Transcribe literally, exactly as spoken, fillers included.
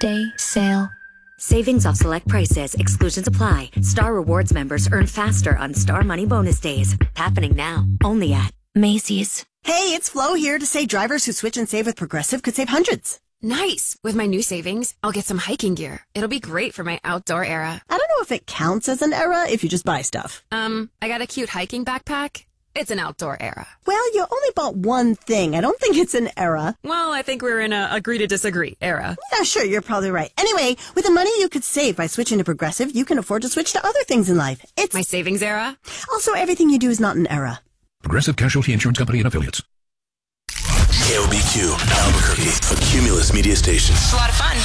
Day sale. Savings off select prices. Exclusions apply. Star Rewards members earn faster on Star Money Bonus Days. Happening now. Only at Macy's. Hey, it's Flo here to say drivers who switch and save with Progressive could save hundreds. Nice! With my new savings, I'll get some hiking gear. It'll be great for my outdoor era. I don't know if it counts as an era if you just buy stuff. Um, I got a cute hiking backpack. It's an outdoor era. Well, you only bought one thing. I don't think it's an era. Well, I think we're in a agree to disagree era. Yeah, sure, you're probably right. Anyway, with the money you could save by switching to Progressive, you can afford to switch to other things in life. It's my savings era. Also, everything you do is not an era. Progressive Casualty Insurance Company and Affiliates. K O B Q, Albuquerque, a Cumulus media station. It's a lot of fun.